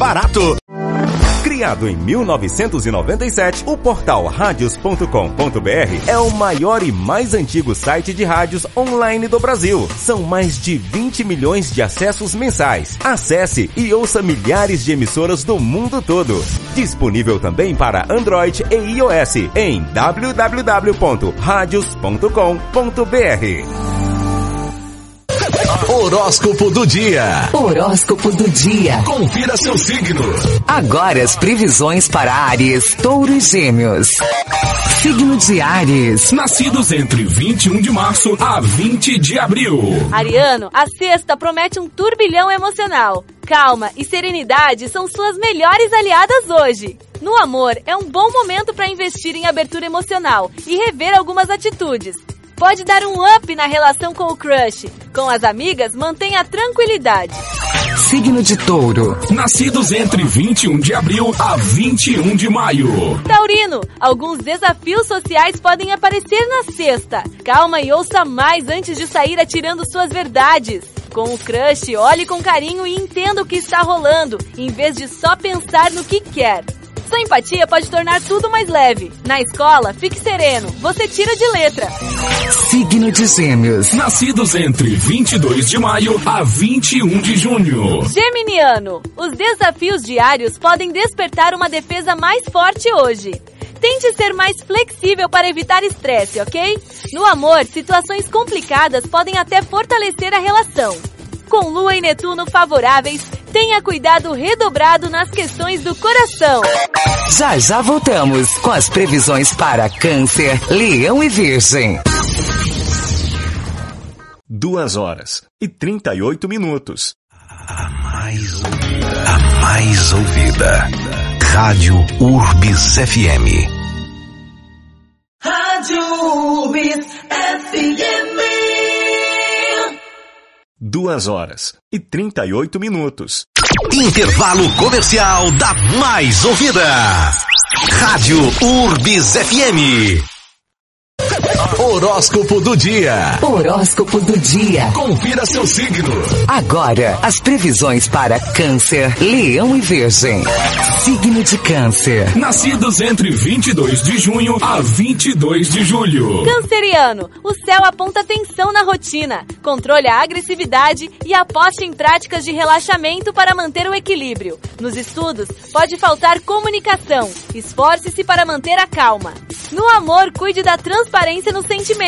barato. Criado em 1997, o portal radios.com.br é o maior e mais antigo site de rádios online do Brasil. São mais de 20 milhões de acessos mensais. Acesse e ouça milhares de emissoras do mundo todo. Disponível também para Android e iOS em www.radios.com.br. Horóscopo do dia. Horóscopo do dia. Confira seu signo. Agora as previsões para Áries, Touro e Gêmeos. Signo de Áries. Nascidos entre 21 de março a 20 de abril. Ariano, a sexta promete um turbilhão emocional. Calma e serenidade são suas melhores aliadas hoje. No amor, é um bom momento para investir em abertura emocional e rever algumas atitudes. Pode dar um up na relação com o crush. Com as amigas, mantenha a tranquilidade. Signo de Touro. Nascidos entre 21 de abril a 21 de maio. Taurino, alguns desafios sociais podem aparecer na sexta. Calma e ouça mais antes de sair atirando suas verdades. Com o crush, olhe com carinho e entenda o que está rolando, em vez de só pensar no que quer. Sua empatia pode tornar tudo mais leve. Na escola, fique sereno. Você tira de letra. Signo de Gêmeos. Nascidos entre 22 de maio a 21 de junho. Geminiano, os desafios diários podem despertar uma defesa mais forte hoje. Tente ser mais flexível para evitar estresse, ok? No amor, situações complicadas podem até fortalecer a relação. Com Lua e Netuno favoráveis, tenha cuidado redobrado nas questões do coração. Já voltamos com as previsões para Câncer, Leão e Virgem. 2h38. A mais ouvida. Rádio Urbis FM. Rádio Urbis FM. 2h38. Intervalo comercial da mais ouvida. Rádio Urbis FM. Horóscopo do dia. Horóscopo do dia. Confira seu signo. Agora, as previsões para Câncer, Leão e Virgem. Signo de Câncer. Nascidos entre 22 de junho a 22 de julho. Canceriano, o céu aponta tensão na rotina. Controle a agressividade e aposte em práticas de relaxamento para manter o equilíbrio. Nos estudos, pode faltar comunicação. Esforce-se para manter a calma. No amor, cuide da transparência no sentimento.